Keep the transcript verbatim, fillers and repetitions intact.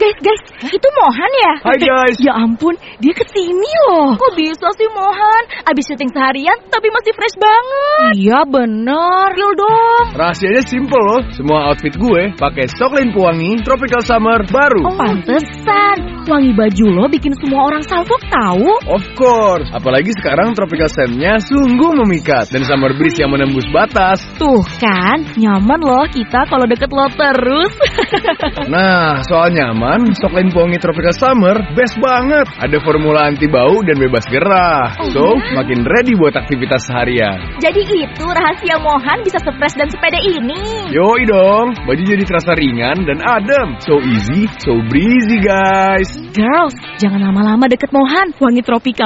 guys, guys, itu Mohan ya? Hai guys. Ya ampun, dia kesini loh. Kok bisa sih Mohan? Abis syuting seharian, tapi masih fresh banget. Iya bener. Real dong. Rahasianya simple loh. Semua outfit gue pakai Soklin pewangi Tropical Summer baru. Oh pantesan. Wangi baju lo bikin semua orang salfok tahu. Of course. Apalagi sekarang Tropical Scent-nya sungguh memikat. Dan Summer Breeze yang menembus batas. Tuh kan, nyaman loh kita kalau deket lo terus. Nah, soal nyaman, Soklin pewangi Tropical Summer best banget. Ada formula anti bau dan bebas gerah. So, makin ready buat aktivitas seharian. Jadi itu rahasia Mohan bisa se-fresh dan sepede ini. Yoi dong, baju jadi terasa ringan dan adem. So easy, so breezy guys. Girls, jangan lama-lama deket Mohan. Wangi tropika